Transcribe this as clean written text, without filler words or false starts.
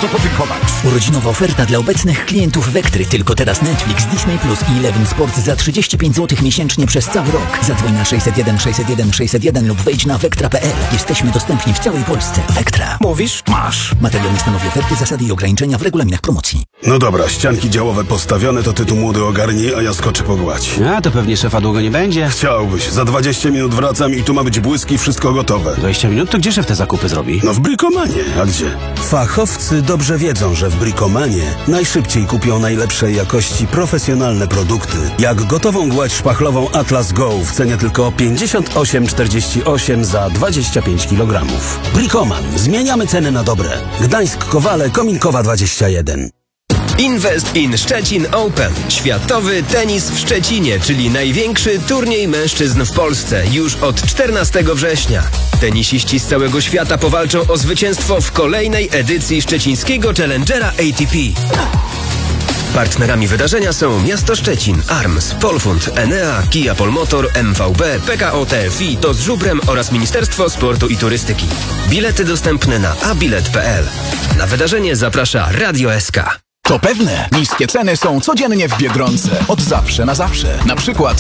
bardzo podziękować. Urodzinowa oferta dla obecnych klientów Vectry. Tylko teraz Netflix, Disney Plus i Eleven Sport za 35 zł miesięcznie przez cały rok. Zadzwoń na 601 601 601 lub wejdź na vectra.pl. Jesteśmy dostępni w całej Polsce. Vectra. Mówisz? Masz. Materiał nie stanowi oferty, zasady i ograniczenia w regulaminach promocji. No dobra, ścianki działowe postawione, to ty tu młody ogarnij, a ja skoczę po gładź. A, to pewnie szefa długo nie będzie. Chciałbyś. Za 20 minut wracam i tu ma być błysk i wszystko gotowe. 20 minut? To gdzie szef te zakupy zrobi? No w Bricomanie. A gdzie? Fachowcy dobrze wiedzą, że w Bricomanie najszybciej kupią najlepszej jakości profesjonalne produkty. Jak gotową gładź szpachlową Atlas Go w cenie tylko 58,48 za 25 kg. Bricoman. Zmieniamy ceny na dobre. Gdańsk, Kowale, Kominkowa 21. Invest in Szczecin Open. Światowy tenis w Szczecinie, czyli największy turniej mężczyzn w Polsce już od 14 września. Tenisiści z całego świata powalczą o zwycięstwo w kolejnej edycji szczecińskiego Challengera ATP. Partnerami wydarzenia są Miasto Szczecin, ARMS, Polfund, Enea, Kia Polmotor, MVB, PKO TFI, TOZ Żubrem oraz Ministerstwo Sportu i Turystyki. Bilety dostępne na abilet.pl. Na wydarzenie zaprasza Radio SK. To pewne. Niskie ceny są codziennie w Biedronce. Od zawsze na zawsze. Na przykład